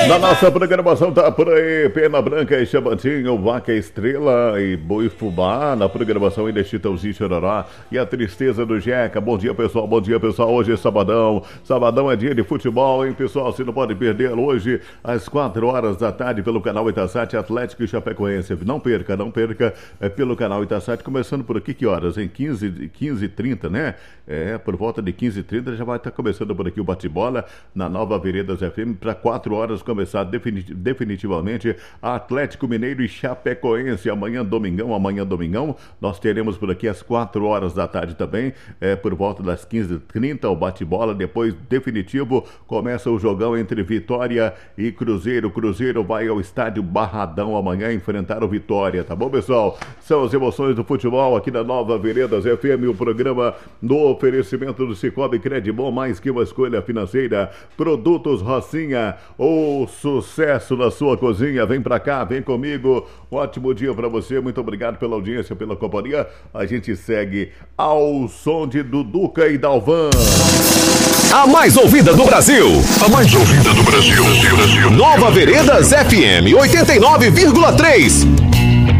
Na nossa programação tá por aí, Pena Branca e Chabantinho, Vaca Estrela e Boi Fubá. Na programação ainda Chitãozinho Chororó e a Tristeza do Jeca. Bom dia, pessoal, bom dia, pessoal. Hoje é sabadão. Sabadão é dia de futebol, hein, pessoal? Você não pode perder hoje às 4 horas da tarde pelo canal Itasat, Atlético e Chapecoense. Não perca, não perca, pelo canal Itasat. Começando por aqui, que horas? Em 15h30, né? Por volta de 15h30 já vai estar começando por aqui o bate-bola na Nova Veredas FM para 4 horas começar definitivamente Atlético Mineiro e Chapecoense. Amanhã domingão, nós teremos por aqui às 4 horas da tarde também, por volta das 15h30 o bate-bola. Depois definitivo começa o jogão entre Vitória e Cruzeiro. Cruzeiro vai ao estádio Barradão amanhã enfrentar o Vitória, tá bom, pessoal? São as emoções do futebol aqui na Nova Veredas FM, o programa no oferecimento do Cicobi Credibom, mais que uma escolha financeira. Produtos Rocinha, o sucesso na sua cozinha. Vem pra cá, vem comigo. Ótimo dia pra você, muito obrigado pela audiência, pela companhia. A gente segue ao som de Duduca e Dalvan. A mais ouvida do Brasil. A mais ouvida do Brasil. Nova Veredas FM 89,3.